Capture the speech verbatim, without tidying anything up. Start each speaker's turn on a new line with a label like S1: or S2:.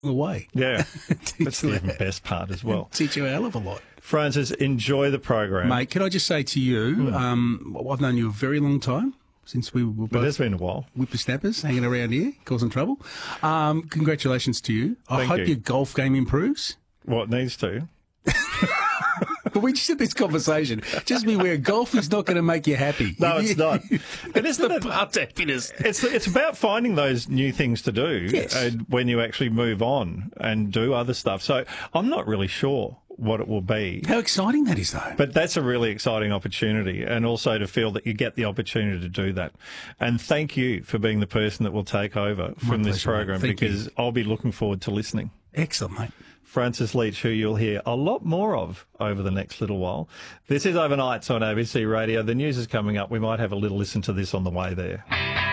S1: away.
S2: Yeah, that's the
S1: you
S2: even
S1: that.
S2: best part as well.
S1: Teach you a hell of a lot.
S2: Francis, enjoy the program.
S1: Mate, can I just say to you, mm. um, I've known you a very long time, since we were both
S2: But it's been a while.
S1: whippersnappers hanging around here, causing trouble. Um, congratulations to you. I
S2: Thank
S1: hope
S2: you.
S1: your golf game improves.
S2: What needs to?
S1: But we just had this conversation. Just beware, golf is not going to make you happy.
S2: No, it's not. And
S1: It's
S2: isn't
S1: the
S2: it?
S1: part to happiness.
S2: It's it's about finding those new things to do
S1: Yes.
S2: uh, when you actually move on and do other stuff. So I'm not really sure what it will be.
S1: How exciting that is, though.
S2: But that's a really exciting opportunity, and also to feel that you get the opportunity to do that. And thank you for being the person that will take over from this
S1: pleasure, mate.
S2: program,
S1: Thank
S2: because
S1: you.
S2: I'll be looking forward to listening.
S1: Excellent, mate.
S2: Francis Leach, who you'll hear a lot more of over the next little while. This is Overnights on A B C Radio. The news is coming up. We might have a little listen to this on the way there.